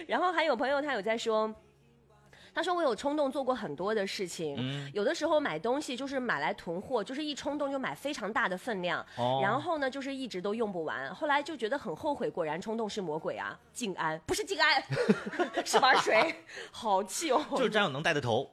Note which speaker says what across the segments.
Speaker 1: 然后还有朋友他有在说。他说我有冲动做过很多的事情，有的时候买东西就是买来囤货，就是一冲动就买非常大的分量，然后呢就是一直都用不完，后来就觉得很后悔，果然冲动是魔鬼啊！静安不是静安，是玩水，好气哦！
Speaker 2: 就是这样能带的头。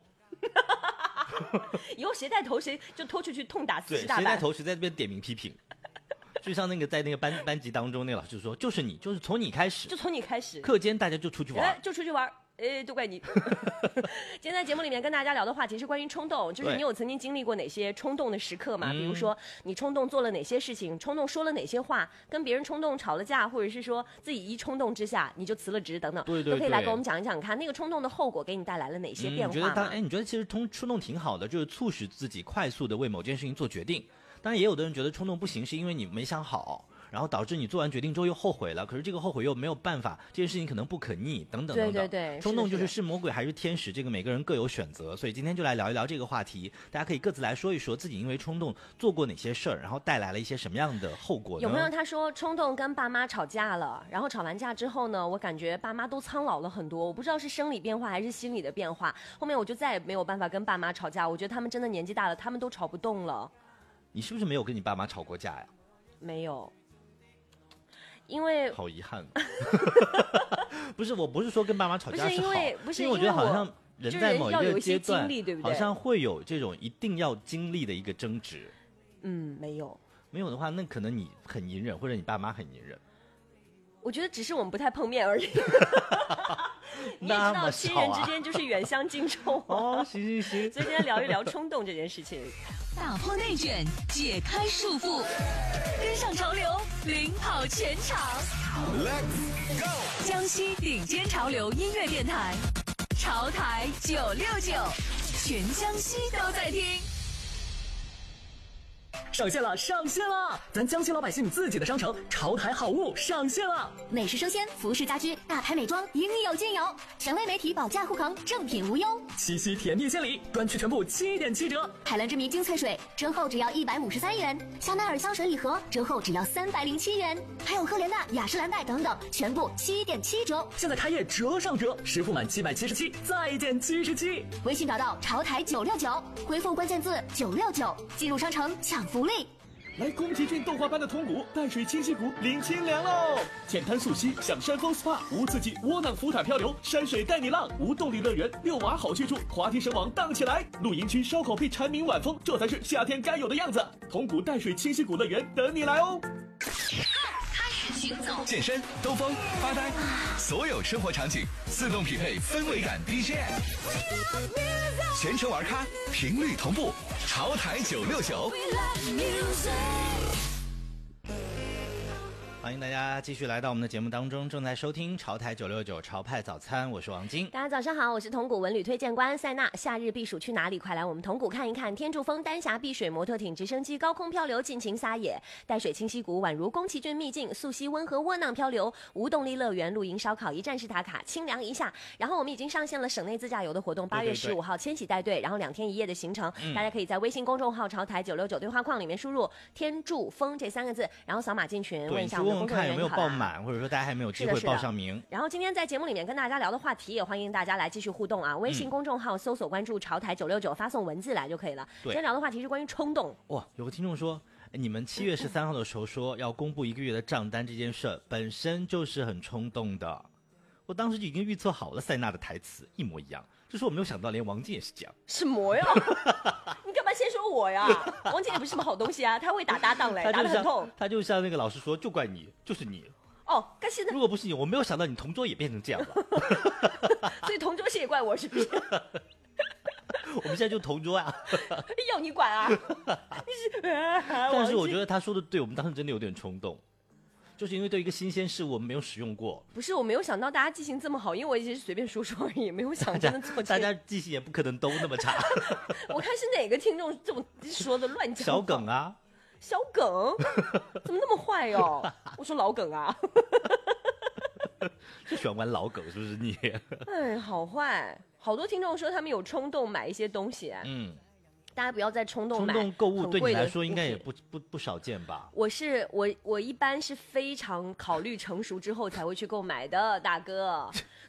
Speaker 1: 以后谁带头谁就拖出去痛打40大板。
Speaker 2: 谁带头谁在这边点名批评。就像那个在那个班级当中，那个老师说，就是你，就是从你开始，
Speaker 1: 就从你开始，
Speaker 2: 课间大家就出去玩，
Speaker 1: 就出去玩。都怪你。今天在节目里面跟大家聊的话题是关于冲动，就是你有曾经经历过哪些冲动的时刻吗？比如说你冲动做了哪些事情，冲动说了哪些话，跟别人冲动吵了架，或者是说自己一冲动之下你就辞了职等等，
Speaker 2: 对，
Speaker 1: 都可以来跟我们讲一讲看那个冲动的后果给你带来了哪些变化吗？
Speaker 2: 你觉得其实冲动挺好的，就是促使自己快速的为某件事情做决定。当然也有的人觉得冲动不行，是因为你没想好，然后导致你做完决定之后又后悔了，可是这个后悔又没有办法，这件事情可能不可逆等等等等。
Speaker 1: 对，
Speaker 2: 冲动是魔鬼还是天使，这个每个人各有选择。所以今天就来聊一聊这个话题，大家可以各自来说一说自己因为冲动做过哪些事儿，然后带来了一些什么样的后果呢？
Speaker 1: 有朋友他说冲动跟爸妈吵架了，然后吵完架之后呢，我感觉爸妈都苍老了很多，我不知道是生理变化还是心理的变化，后面我就再也没有办法跟爸妈吵架，我觉得他们真的年纪大了，他们都吵不动了。
Speaker 2: 你是不是没有跟你爸妈吵过架呀？
Speaker 1: 没有，因为
Speaker 2: 好遗憾。不是，我不是说跟爸妈吵架是好，
Speaker 1: 不是
Speaker 2: 因为我觉得好像人在某一个阶段，
Speaker 1: 对不对？
Speaker 2: 好像会有这种一定要经历的一个争执。
Speaker 1: 没有
Speaker 2: 的话，那可能你很隐忍，或者你爸妈很隐忍。
Speaker 1: 我觉得只是我们不太碰面而已。你也知道亲人之间就是远香近臭
Speaker 2: 哦，行。所以
Speaker 1: 今天聊一聊冲动这件事情。
Speaker 3: 打破内卷，解开束缚，跟上潮流，领跑全场。Let's go！ 江西顶尖潮流音乐电台，潮台969，全江西都在听。
Speaker 4: 上线了！咱江西老百姓自己的商城潮台好物上线了，
Speaker 5: 美食生鲜、服饰家居、大牌美妆应有尽有，省内媒体保价护航，正品无忧。
Speaker 4: 七夕甜蜜献礼，专区全部7.7折。
Speaker 5: 海蓝之谜精粹水折后只要153元，香奈儿香水礼盒折后只要307元，还有赫莲娜、雅诗兰黛等等，全部7.7折。
Speaker 4: 现在开业折上折，实付满777再减77。
Speaker 5: 微信找到潮台969，回复关键字969，进入商城抢福利。
Speaker 6: 来宫崎骏动画般的通谷淡水清溪谷领清凉喽！浅滩溯溪，享山峰 SPA， 无刺激窝囊浮塔漂流，山水带你浪，无动力乐园遛娃好去处，滑梯绳网荡起来，露营区烧烤配蝉鸣晚风，这才是夏天该有的样子。通谷淡水清溪谷乐园等你来哦！
Speaker 3: 开始行走，
Speaker 7: 健身、兜风、发呆，所有生活场景自动匹配氛围感 BGM， 全程玩咖，频率同步，潮台969。
Speaker 2: 欢迎大家继续来到我们的节目当中，正在收听潮台969潮派早餐，我是王晶。
Speaker 1: 大家早上好，我是同谷文旅推荐官塞娜。夏日避暑去哪里？快来我们同谷看一看，天柱峰、丹霞碧水、摩托艇、直升机高空漂流，尽情撒野；淡水清溪谷宛如宫崎骏秘境，溯溪温和窝囊漂流；无动力乐园露营烧烤，一站式打卡，清凉一下。然后我们已经上线了省内自驾游的活动，8月15号千禧带队，然后2天1夜的行程，大家可以在微信公众号潮台969对话框里面输入天柱峰这3个字，然后扫码进群，问一下我们的工作人员
Speaker 2: 看有没有报满，或者说大家还没有机会报上名。
Speaker 1: 然后今天在节目里面跟大家聊的话题，也欢迎大家来继续互动啊！微信公众号搜索关注潮台969，发送文字来就可以了。今天聊的话题是关于冲动。
Speaker 2: 哇，有个听众说，你们7月13号的时候说要公布1个月的账单，这件事本身就是很冲动的。我当时就已经预测好了塞纳的台词一模一样，就是我没有想到连王晶也是这样。
Speaker 1: 什么呀？你干嘛先说我呀？王晶也不是什么好东西啊，他会打搭档嘞，打得很痛。
Speaker 2: 他就像那个老师说，就怪你，就是你。
Speaker 1: 哦，但是
Speaker 2: 如果不是你，我没有想到你同桌也变成这样了。
Speaker 1: 所以同桌是也怪我是不是？
Speaker 2: 我们现在就同桌啊。
Speaker 1: 要你管啊？
Speaker 2: 但是我觉得他说的对，我们当时真的有点冲动。就是因为对一个新鲜事物我们没有使用过。
Speaker 1: 不是，我没有想到大家记性这么好，因为我只是随便说说而已，没有想真的做。
Speaker 2: 大家记性也不可能都那么差。
Speaker 1: 我看是哪个听众这么说的乱讲。
Speaker 2: 小耿啊，
Speaker 1: 小耿怎么那么坏哟？我说老耿啊。
Speaker 2: 就喜欢玩老梗是不是你？
Speaker 1: 哎，好坏，好多听众说他们有冲动买一些东西。大家不要再冲动买。
Speaker 2: 冲动购物对你来说应该也不少见吧？
Speaker 1: 我一般是非常考虑成熟之后才会去购买的，大哥。